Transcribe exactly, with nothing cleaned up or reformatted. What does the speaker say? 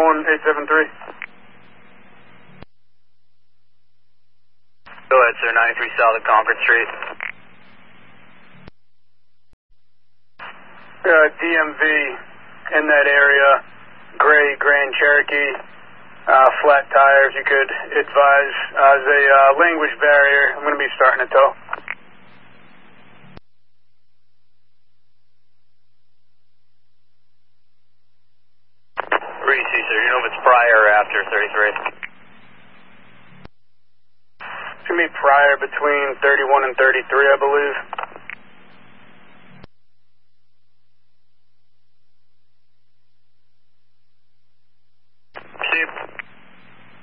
one eight seven three. Go ahead, sir. ninety-three Solid Concord Street. Uh, D M V in that area, gray Grand Cherokee, uh, flat tires. You could advise uh, as a uh, language barrier. I'm going to be starting to tow. Reese, sir. Do you know if it's prior or after thirty-three? It's going to be prior between thirty-one and thirty-three, I believe.